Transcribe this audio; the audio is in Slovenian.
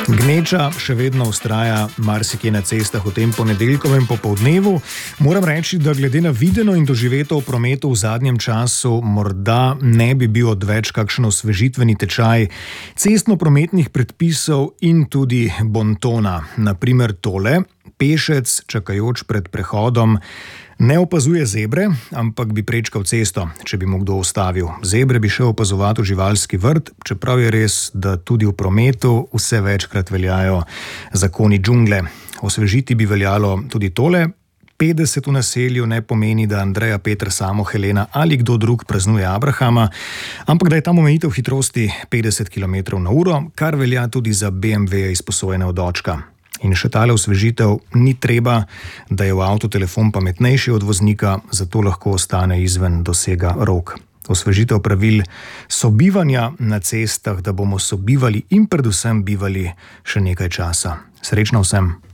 Gneča še vedno vztraja marsikje na cestah v tem ponedeljkovem popoldnevu. Moram reči, da glede na videno in doživeto v prometu v zadnjem času morda ne bi bil odveč kakšen osvežitveni tečaj cestno-prometnih predpisov in tudi bontona. Naprimer tole: pešec, čakajoč pred prehodom, ne opazuje zebre, ampak bi prečkal cesto, če bi mu kdo ustavil. Zebre bi šel opazovati v živalski vrt, čeprav je res, da tudi v prometu vse večkrat veljajo zakoni džungle. Osvežiti bi veljalo tudi tole: 50 v naselju ne pomeni, da Andreja, Peter, Samo, Helena ali kdo drug praznuje abrahama, ampak da je tam omejitev hitrosti 50 km/h, kar velja tudi za BMW izposojene od očka. In še tale osvežitev: ni treba, da je v avtu telefon pametnejši od voznika, zato lahko ostane izven dosega rok. Osvežitev pravil sobivanja na cestah, da bomo sobivali in predvsem bivali še nekaj časa. Srečno vsem!